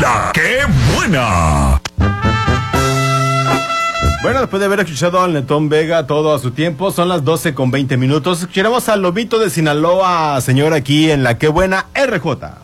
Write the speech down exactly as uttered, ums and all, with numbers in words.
La que buena. Bueno, después de haber escuchado al Netón Vega todo a su tiempo, son las doce con veinte minutos. Escucharemos al Lobito de Sinaloa, señor, aquí en La que buena R J.